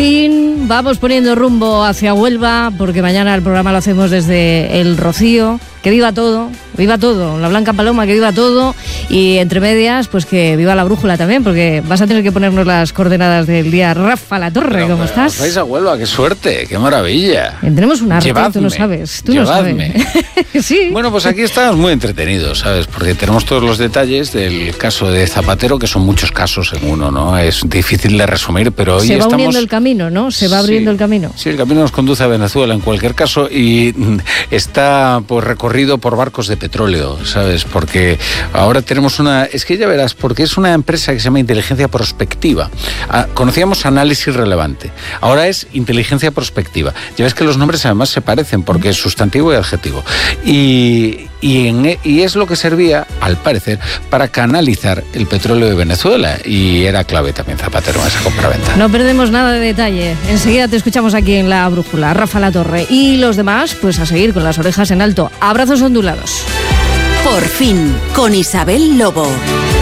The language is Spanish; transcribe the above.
fin vamos poniendo rumbo hacia Huelva, porque mañana el programa lo hacemos desde El Rocío. Que viva todo, la Blanca Paloma, que viva todo, y entre medias, pues que viva la brújula también, porque vas a tener que ponernos las coordenadas del día. Rafa Latorre, ¿cómo estás? Vais a Huelva, qué suerte, qué maravilla. Tendremos un arte, tú no sabes. Sí. Bueno, pues aquí estamos muy entretenidos, ¿sabes? Porque tenemos todos los detalles del caso de Zapatero, que son muchos casos en uno, ¿no? Es difícil de resumir, pero hoy se va uniendo el camino, ¿no? Se va abriendo el camino. Sí, el camino nos conduce a Venezuela en cualquier caso, y está pues recorrido por barcos de petróleo, ¿sabes? Porque ahora tenemos es que ya verás, porque es una empresa que se llama Inteligencia Prospectiva. Conocíamos Análisis Relevante, ahora es Inteligencia Prospectiva. Ya ves que los nombres además se parecen, porque es sustantivo y adjetivo. Y es lo que servía, al parecer, para canalizar el petróleo de Venezuela, y era clave también Zapatero en esa compraventa. No perdemos nada de detalle. Enseguida te escuchamos aquí en La Brújula. Rafa Latorre y los demás, pues a seguir con las orejas en alto. Abrazos ondulados. Por fin, con Isabel Lobo.